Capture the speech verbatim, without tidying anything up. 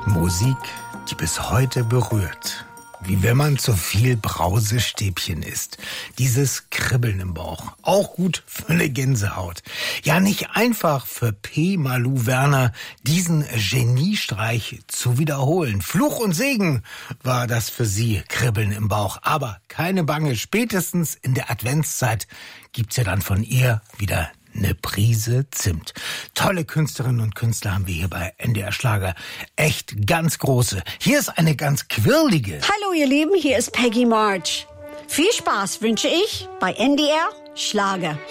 Musik, die bis heute berührt. Wie wenn man zu viel Brausestäbchen isst. Dieses Kribbeln im Bauch. Auch gut für eine Gänsehaut. Ja, nicht einfach für P. Malou Werner, diesen Geniestreich zu wiederholen. Fluch und Segen war das für sie, Kribbeln im Bauch. Aber keine Bange, spätestens in der Adventszeit gibt's ja dann von ihr wieder eine Prise Zimt. Tolle Künstlerinnen und Künstler haben wir hier bei N D R Schlager. Echt ganz große. Hier ist eine ganz quirlige. Hallo ihr Lieben, hier ist Peggy March. Viel Spaß wünsche ich bei N D R Schlager.